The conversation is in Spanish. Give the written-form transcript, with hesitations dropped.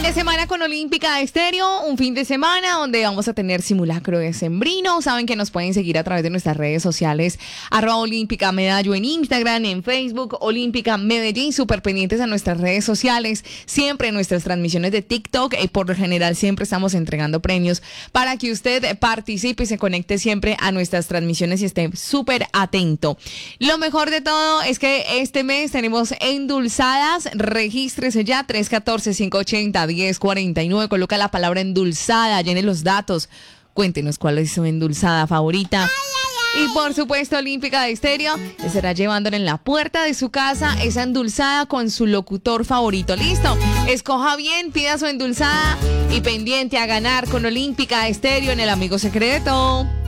de semana con Olímpica Estéreo, un fin de semana donde vamos a tener simulacro decembrino. Saben que nos pueden seguir a través de nuestras redes sociales, @Olímpica Medallo en Instagram, en Facebook, Olímpica Medellín, súper pendientes a nuestras redes sociales, siempre en nuestras transmisiones de TikTok, por lo general siempre estamos entregando premios para que usted participe y se conecte siempre a nuestras transmisiones y esté súper atento. Lo mejor de todo es que este mes tenemos endulzadas, regístrese ya, 314-580-1049, coloca la palabra endulzada, llene los datos, cuéntenos cuál es su endulzada favorita. Y por supuesto, Olímpica de Estéreo estará llevándole en la puerta de su casa esa endulzada con su locutor favorito. ¿Listo? Escoja bien, pida su endulzada y pendiente a ganar con Olímpica de Estéreo en el Amigo Secreto.